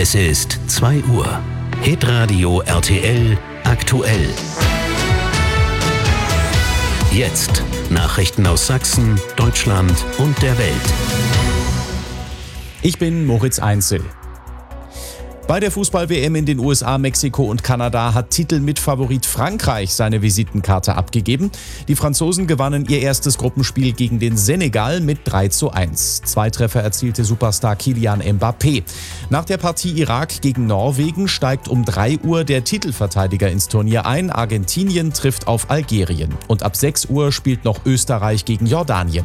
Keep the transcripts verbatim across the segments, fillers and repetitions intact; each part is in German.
Es ist zwei Uhr. Hitradio R T L aktuell. Jetzt Nachrichten aus Sachsen, Deutschland und der Welt. Ich bin Moritz Einzel. Bei der Fußball-W M in den U S A, Mexiko und Kanada hat Titelmitfavorit Frankreich seine Visitenkarte abgegeben. Die Franzosen gewannen ihr erstes Gruppenspiel gegen den Senegal mit drei zu eins. Zwei Treffer erzielte Superstar Kylian Mbappé. Nach der Partie Irak gegen Norwegen steigt um drei Uhr der Titelverteidiger ins Turnier ein. Argentinien trifft auf Algerien. Und ab sechs Uhr spielt noch Österreich gegen Jordanien.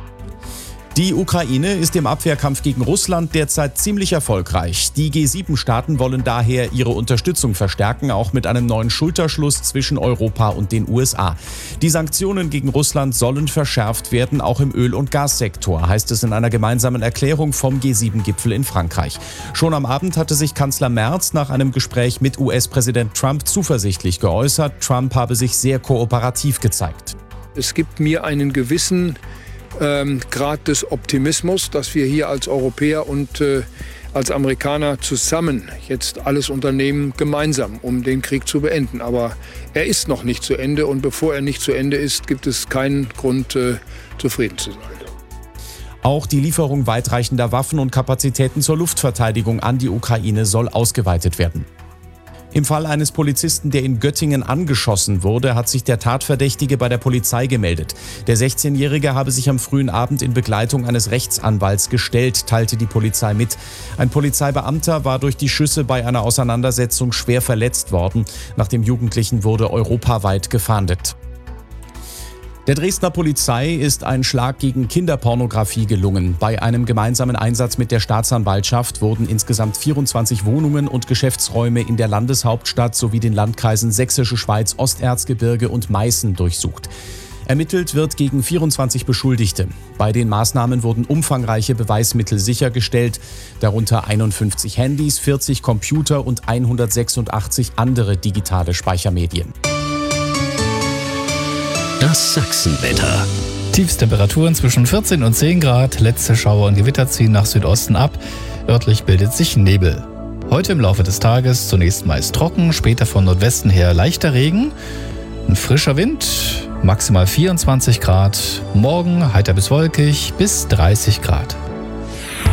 Die Ukraine ist im Abwehrkampf gegen Russland derzeit ziemlich erfolgreich. Die G sieben Staaten wollen daher ihre Unterstützung verstärken, auch mit einem neuen Schulterschluss zwischen Europa und den U S A. Die Sanktionen gegen Russland sollen verschärft werden, auch im Öl- und Gassektor, heißt es in einer gemeinsamen Erklärung vom G sieben Gipfel in Frankreich. Schon am Abend hatte sich Kanzler Merz nach einem Gespräch mit U S-Präsident Trump zuversichtlich geäußert. Trump habe sich sehr kooperativ gezeigt. Es gibt mir einen gewissen Ähm, Grad des Optimismus, dass wir hier als Europäer und äh, als Amerikaner zusammen jetzt alles unternehmen, gemeinsam, um den Krieg zu beenden. Aber er ist noch nicht zu Ende und bevor er nicht zu Ende ist, gibt es keinen Grund, äh, zufrieden zu sein. Auch die Lieferung weitreichender Waffen und Kapazitäten zur Luftverteidigung an die Ukraine soll ausgeweitet werden. Im Fall eines Polizisten, der in Göttingen angeschossen wurde, hat sich der Tatverdächtige bei der Polizei gemeldet. Der sechzehnjährige habe sich am frühen Abend in Begleitung eines Rechtsanwalts gestellt, teilte die Polizei mit. Ein Polizeibeamter war durch die Schüsse bei einer Auseinandersetzung schwer verletzt worden. Nach dem Jugendlichen wurde europaweit gefahndet. Der Dresdner Polizei ist ein Schlag gegen Kinderpornografie gelungen. Bei einem gemeinsamen Einsatz mit der Staatsanwaltschaft wurden insgesamt vierundzwanzig Wohnungen und Geschäftsräume in der Landeshauptstadt sowie den Landkreisen Sächsische Schweiz, Osterzgebirge und Meißen durchsucht. Ermittelt wird gegen vierundzwanzig Beschuldigte. Bei den Maßnahmen wurden umfangreiche Beweismittel sichergestellt, darunter einundfünfzig Handys, vierzig Computer und hundertsechsundachtzig andere digitale Speichermedien. Das Sachsenwetter. Tiefstemperaturen zwischen vierzehn und zehn Grad. Letzte Schauer und Gewitter ziehen nach Südosten ab. Örtlich bildet sich Nebel. Heute im Laufe des Tages zunächst meist trocken, später von Nordwesten her leichter Regen. Ein frischer Wind, maximal vierundzwanzig Grad. Morgen heiter bis wolkig bis dreißig Grad.